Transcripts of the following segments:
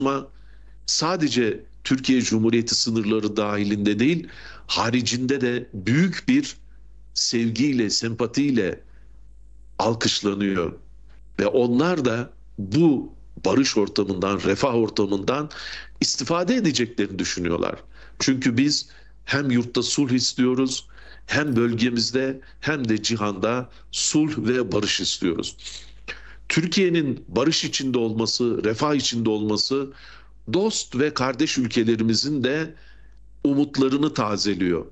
çalışma sadece Türkiye Cumhuriyeti sınırları dahilinde değil, haricinde de büyük bir sevgiyle, sempatiyle alkışlanıyor. Ve onlar da bu barış ortamından, refah ortamından istifade edeceklerini düşünüyorlar. Çünkü biz hem yurtta sulh istiyoruz, hem bölgemizde hem de cihanda sulh ve barış istiyoruz. Türkiye'nin barış içinde olması, refah içinde olması dost ve kardeş ülkelerimizin de umutlarını tazeliyor.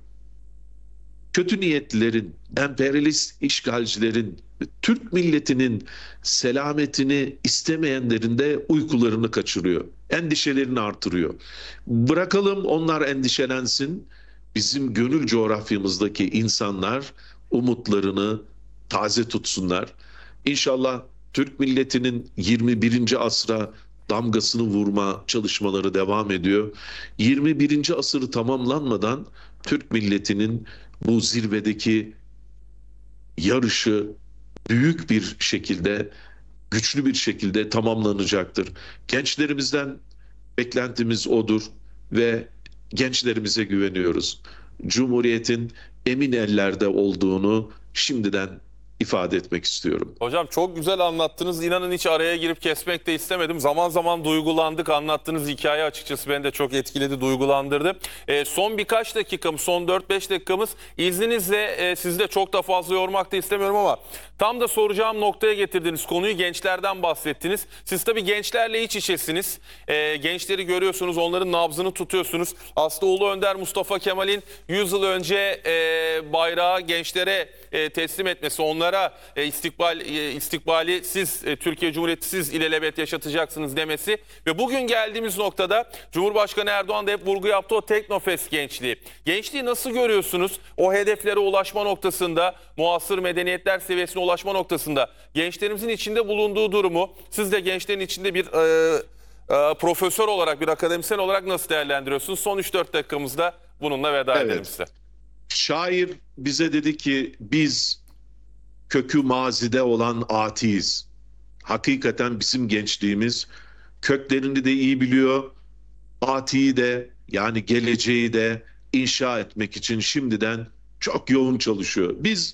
Kötü niyetlilerin, emperyalist işgalcilerin, Türk milletinin selametini istemeyenlerin de uykularını kaçırıyor. Endişelerini artırıyor. Bırakalım onlar endişelensin. Bizim gönül coğrafyamızdaki insanlar umutlarını taze tutsunlar. İnşallah Türk milletinin 21. asra damgasını vurma çalışmaları devam ediyor. 21. asırı tamamlanmadan Türk milletinin bu zirvedeki yarışı büyük bir şekilde, güçlü bir şekilde tamamlanacaktır. Gençlerimizden beklentimiz odur ve gençlerimize güveniyoruz. Cumhuriyetin emin ellerde olduğunu şimdiden ifade etmek istiyorum. Hocam çok güzel anlattınız. İnanın hiç araya girip kesmek de istemedim. Zaman zaman duygulandık. Anlattığınız hikaye açıkçası beni de çok etkiledi, duygulandırdı. Son birkaç dakikamız, son 4-5 dakikamız izninizle sizi de çok da fazla yormak da istemiyorum ama tam da soracağım noktaya getirdiniz konuyu. Gençlerden bahsettiniz. Siz tabii gençlerle iç içesiniz. Gençleri görüyorsunuz, onların nabzını tutuyorsunuz. Aslında Ulu Önder Mustafa Kemal'in 100 yıl önce bayrağı gençlere teslim etmesi, onlara istikbali siz Türkiye Cumhuriyeti siz ilelebet yaşatacaksınız demesi ve bugün geldiğimiz noktada Cumhurbaşkanı Erdoğan da hep vurgu yaptı o Teknofest gençliği. Gençliği nasıl görüyorsunuz? O hedeflere ulaşma noktasında, muasır medeniyetler seviyesine ulaşma noktasında gençlerimizin içinde bulunduğu durumu siz de gençlerin içinde bir profesör olarak, bir akademisyen olarak nasıl değerlendiriyorsunuz? Son 3-4 dakikamızda bununla veda edelim size. Şair bize dedi ki biz kökü mazide olan atiyiz. Hakikaten bizim gençliğimiz köklerini de iyi biliyor. Atiyi de yani geleceği de inşa etmek için şimdiden çok yoğun çalışıyor. Biz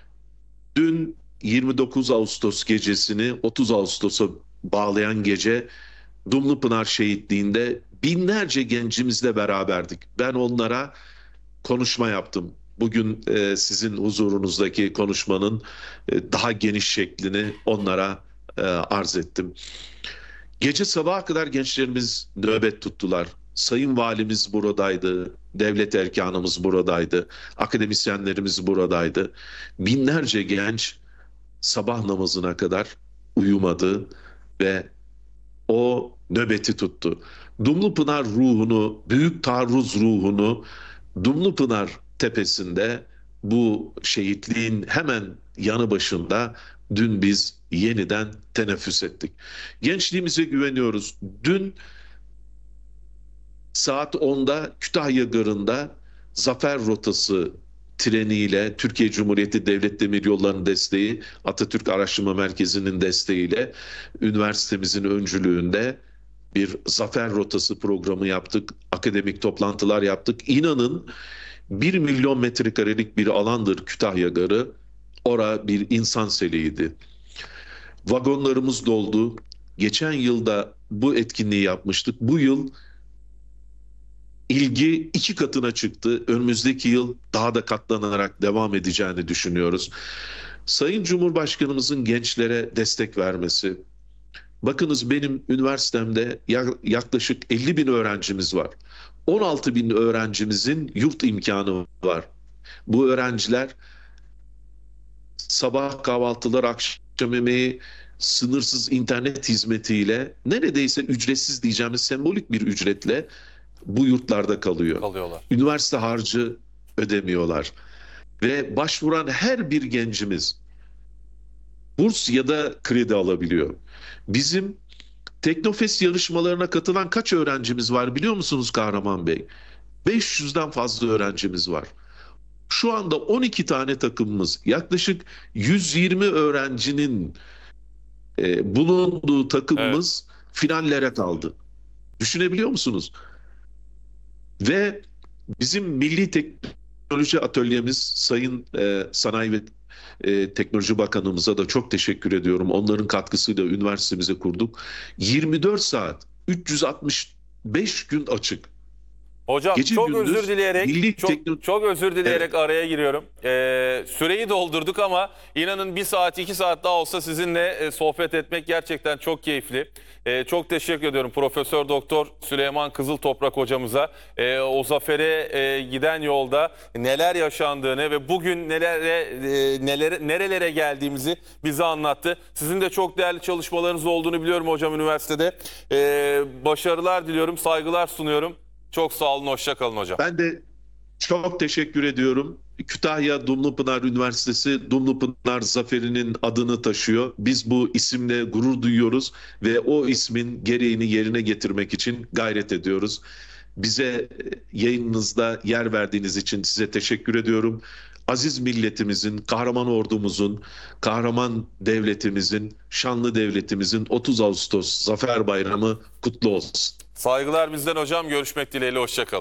dün 29 Ağustos gecesini 30 Ağustos'a bağlayan gece Dumlupınar Şehitliği'nde binlerce gencimizle beraberdik. Ben onlara konuşma yaptım. Bugün sizin huzurunuzdaki konuşmanın daha geniş şeklini onlara arz ettim. Gece sabaha kadar gençlerimiz nöbet tuttular. Sayın Valimiz buradaydı, devlet erkanımız buradaydı, akademisyenlerimiz buradaydı. Binlerce genç sabah namazına kadar uyumadı ve o nöbeti tuttu. Dumlupınar ruhunu, büyük taarruz ruhunu Dumlupınar tepesinde bu şehitliğin hemen yanı başında dün biz yeniden teneffüs ettik. Gençliğimize güveniyoruz. Dün saat 10'da Kütahya Garı'nda Zafer Rotası treniyle Türkiye Cumhuriyeti Devlet Demiryolları'nın desteği, Atatürk Araştırma Merkezi'nin desteğiyle üniversitemizin öncülüğünde bir Zafer Rotası programı yaptık. Akademik toplantılar yaptık. İnanın 1 milyon metrekarelik bir alandır Kütahya Garı. Ora bir insan seliydi. Vagonlarımız doldu. Geçen yılda bu etkinliği yapmıştık. Bu yıl ilgi 2 katına çıktı. Önümüzdeki yıl daha da katlanarak devam edeceğini düşünüyoruz. Sayın Cumhurbaşkanımızın gençlere destek vermesi. Bakınız benim üniversitemde yaklaşık 50 bin öğrencimiz var. 16 bin öğrencimizin yurt imkanı var. Bu öğrenciler sabah kahvaltılar, akşam yemeği, sınırsız internet hizmetiyle neredeyse ücretsiz diyeceğimiz sembolik bir ücretle bu yurtlarda Kalıyorlar. Üniversite harcı ödemiyorlar. Ve başvuran her bir gencimiz burs ya da kredi alabiliyor. Bizim Teknofest yarışmalarına katılan kaç öğrencimiz var biliyor musunuz Kahraman Bey? 500'den fazla öğrencimiz var. Şu anda 12 tane takımımız, yaklaşık 120 öğrencinin bulunduğu takımımız finallere kaldı. Düşünebiliyor musunuz? Ve bizim Milli Teknoloji Atölyemiz Sayın Sanayi ve Teknoloji Bakanımıza da çok teşekkür ediyorum. Onların katkısıyla üniversitemize kurduk. 24 saat, 365 gün açık. Hocam Gece çok özür gündüz dileyerek Milli Teknoloji... çok özür dileyerek Evet. araya giriyorum. Süreyi doldurduk ama inanın 1 saat 2 saat daha olsa sizinle sohbet etmek gerçekten çok keyifli. Çok teşekkür ediyorum Profesör Doktor Süleyman Kızıltoprak hocamıza. O zafere giden yolda neler yaşandığını ve bugün nerelere geldiğimizi bize anlattı. Sizin de çok değerli çalışmalarınız olduğunu biliyorum hocam üniversitede. Başarılar diliyorum, saygılar sunuyorum. Çok sağ olun, hoşça kalın hocam. Ben de çok teşekkür ediyorum. Kütahya Dumlupınar Üniversitesi Dumlupınar Zaferi'nin adını taşıyor. Biz bu isimle gurur duyuyoruz ve o ismin gereğini yerine getirmek için gayret ediyoruz. Bize yayınınızda yer verdiğiniz için size teşekkür ediyorum. Aziz milletimizin, kahraman ordumuzun, kahraman devletimizin, şanlı devletimizin 30 Ağustos Zafer Bayramı kutlu olsun. Saygılar bizden hocam. Görüşmek dileğiyle. Hoşça kalın.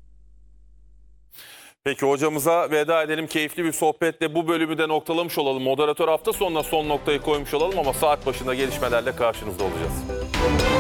Peki hocamıza veda edelim. Keyifli bir sohbetle bu bölümü de noktalamış olalım. Moderatör hafta sonuna son noktayı koymuş olalım ama saat başında gelişmelerle karşınızda olacağız.